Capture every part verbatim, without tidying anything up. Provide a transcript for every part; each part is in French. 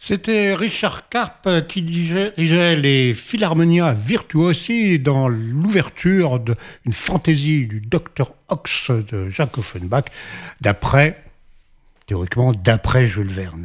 C'était Richard Karp qui dirigeait les Philharmonia Virtuosi dans l'ouverture d'une fantaisie du docteur Ox de Jacques Offenbach, d'après, théoriquement, d'après Jules Verne.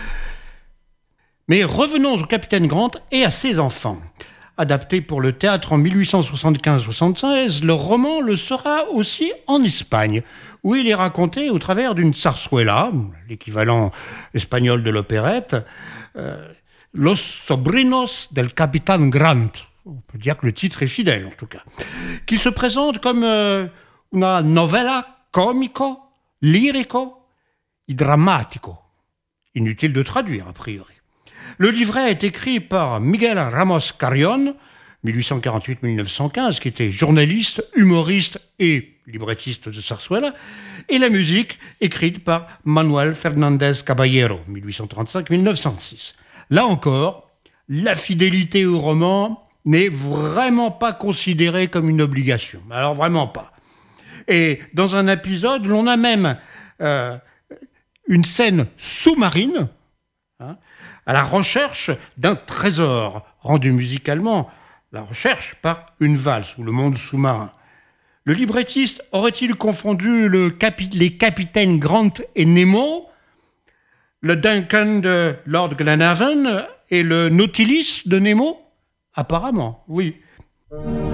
Mais revenons au Capitaine Grant et à ses enfants. Adapté pour le théâtre en mille huit cent soixante-quinze soixante-seize, le roman le sera aussi en Espagne, où il est raconté au travers d'une zarzuela, l'équivalent espagnol de l'opérette, euh, Los Sobrinos del Capitán Grant. On peut dire que le titre est fidèle, en tout cas. Qui se présente comme euh, una novella comico, lirico et drammatico. Inutile de traduire, a priori. Le livret est écrit par Miguel Ramos Carrion, mille huit cent quarante-huit à mille neuf cent quinze, qui était journaliste, humoriste et librettiste de zarzuela, et la musique écrite par Manuel Fernández Caballero, mille huit cent trente-cinq à mille neuf cent six. Là encore, la fidélité au roman n'est vraiment pas considérée comme une obligation. Alors vraiment pas. Et dans un épisode, l'on a même euh, une scène sous-marine, hein, à la recherche d'un trésor, rendu musicalement, la recherche par une valse ou le monde sous-marin. Le librettiste aurait-il confondu le capi- les capitaines Grant et Nemo, le Duncan de Lord Glenarvan et le Nautilus de Nemo? Apparemment, oui.